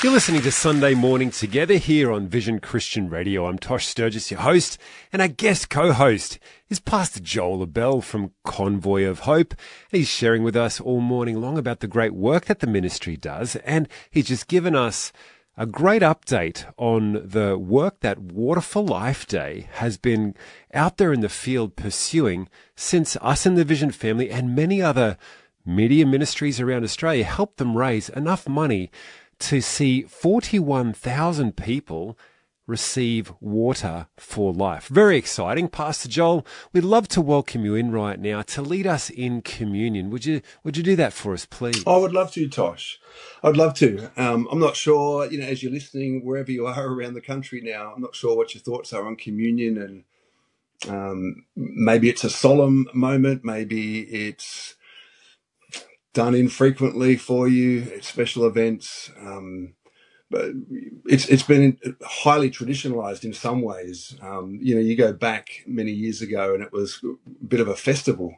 You're listening to Sunday Morning Together here on Vision Christian Radio. I'm Tosh Sturgis, your host, and our guest co-host is Pastor Joel Abell from Convoy of Hope. He's sharing with us all morning long about the great work that the ministry does, and he's just given us a great update on the work that Water for Life Day has been out there in the field pursuing since us in the Vision family and many other media ministries around Australia helped them raise enough money to see 41,000 people receive water for life. Very exciting. Pastor Joel, we'd love to welcome you in right now to lead us in communion. Would you do that for us, please? I would love to, Tosh. I'd love to. I'm not sure, as you're listening, wherever you are around the country now, I'm not sure what your thoughts are on communion, and maybe it's a solemn moment, maybe it's done infrequently for you at special events, but it's been highly traditionalized in some ways. You go back many years ago and it was a bit of a festival.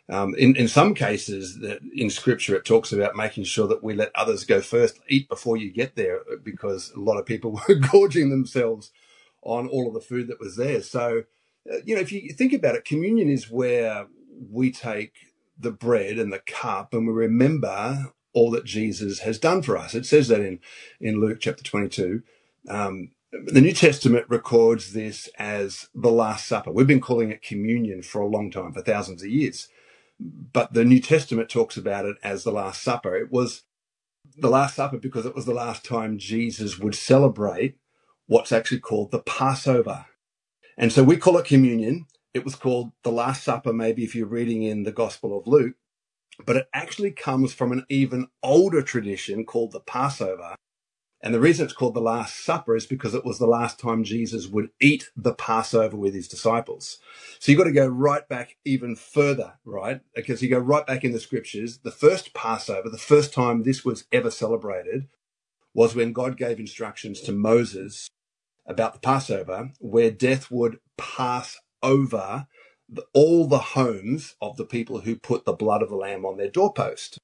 In some cases, that in Scripture it talks about making sure that we let others go first, eat before you get there, because a lot of people were gorging themselves on all of the food that was there. So, if you think about it, communion is where we take the bread and the cup and we remember all that Jesus has done for us. It says that in Luke chapter 22. The New Testament records this as the Last Supper. We've been calling it communion for a long time, for thousands of years. But the New Testament talks about it as the Last Supper. It was the Last Supper because it was the last time Jesus would celebrate what's actually called the Passover. And so we call it communion. It was called the Last Supper, maybe if you're reading in the Gospel of Luke, but it actually comes from an even older tradition called the Passover. And the reason it's called the Last Supper is because it was the last time Jesus would eat the Passover with his disciples. So you've got to go right back even further, right? Because you go right back in the Scriptures. The first Passover, the first time this was ever celebrated, was when God gave instructions to Moses about the Passover, where death would pass over all the homes of the people who put the blood of the lamb on their doorpost.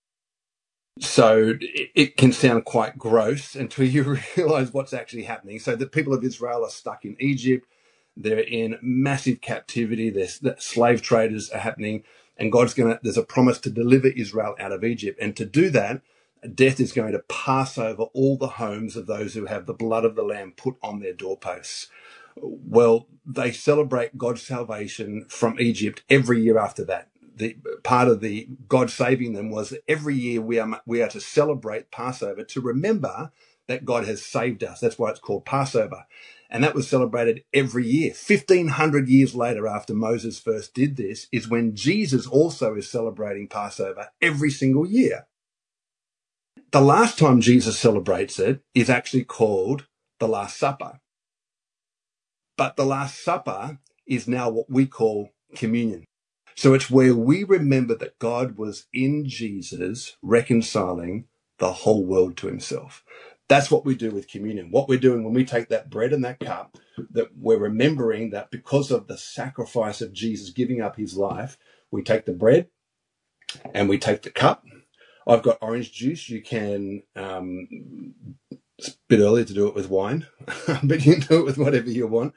So it can sound quite gross until you realize what's actually happening. So the people of Israel are stuck in Egypt. They're in massive captivity. The slave traders are happening. And there's a promise to deliver Israel out of Egypt. And to do that, death is going to pass over all the homes of those who have the blood of the lamb put on their doorposts. Well, they celebrate God's salvation from Egypt every year after that. The part of the God saving them was that every year we are to celebrate Passover to remember that God has saved us. That's why it's called Passover. And that was celebrated every year. 1,500 years later, after Moses first did this, is when Jesus also is celebrating Passover every single year. The last time Jesus celebrates it is actually called the Last Supper. But the Last Supper is now what we call communion. So it's where we remember that God was in Jesus reconciling the whole world to himself. That's what we do with communion. What we're doing when we take that bread and that cup, that we're remembering that because of the sacrifice of Jesus giving up his life, we take the bread and we take the cup. I've got orange juice. You can, it's a bit early to do it with wine, but you can do it with whatever you want.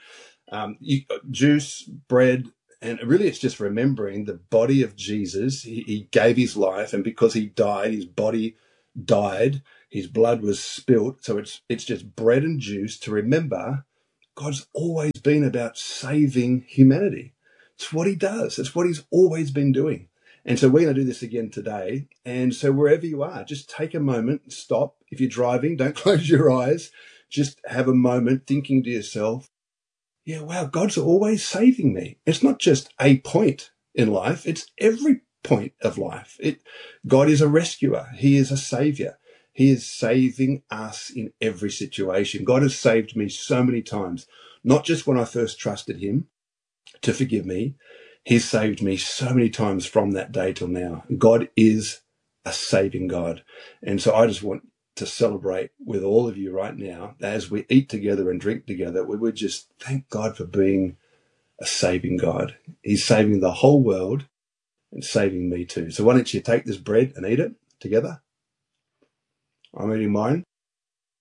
Juice, bread, and really it's just remembering the body of Jesus. He gave his life, and because he died, his body died, his blood was spilt. So it's just bread and juice to remember God's always been about saving humanity. It's what he does. It's what he's always been doing. And so we're going to do this again today. And so wherever you are, just take a moment, stop. If you're driving, don't close your eyes. Just have a moment thinking to yourself, yeah, wow, God's always saving me. It's not just a point in life. It's every point of life. God is a rescuer. He is a savior. He is saving us in every situation. God has saved me so many times, not just when I first trusted him to forgive me. He's saved me so many times from that day till now. God is a saving God. And so I just want to celebrate with all of you right now as we eat together and drink together. We would just thank God for being a saving God. He's saving the whole world and saving me too. So why don't you take this bread and eat it together? I'm eating mine.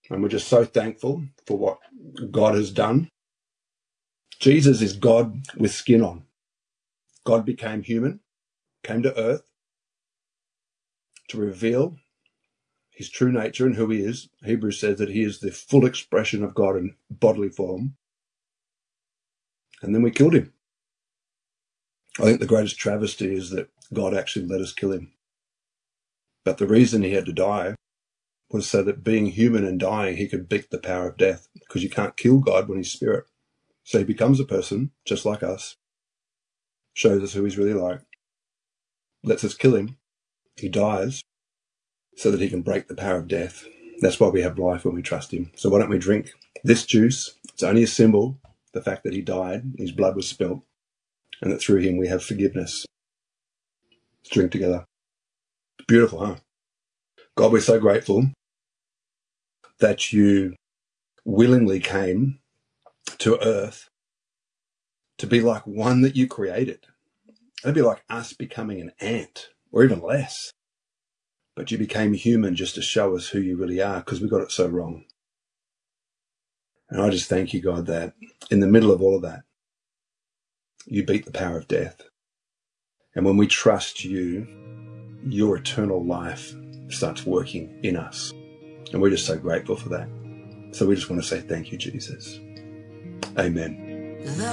And we're just so thankful for what God has done. Jesus is God with skin on. God became human, came to earth to reveal his true nature and who he is. Hebrews says that he is the full expression of God in bodily form. And then we killed him. I think the greatest travesty is that God actually let us kill him. But the reason he had to die was so that being human and dying, he could beat the power of death, because you can't kill God when he's spirit. So he becomes a person just like us, shows us who he's really like, lets us kill him. He dies so that he can break the power of death. That's why we have life when we trust him. So why don't we drink this juice? It's only a symbol, the fact that he died, his blood was spilt, and that through him we have forgiveness. Let's drink together. It's beautiful, huh? God, we're so grateful that you willingly came to earth to be like one that you created. It'd be like us becoming an ant, or even less. But you became human just to show us who you really are, because we got it so wrong. And I just thank you, God, that in the middle of all of that, you beat the power of death. And when we trust you, your eternal life starts working in us. And we're just so grateful for that. So we just want to say thank you, Jesus. Amen.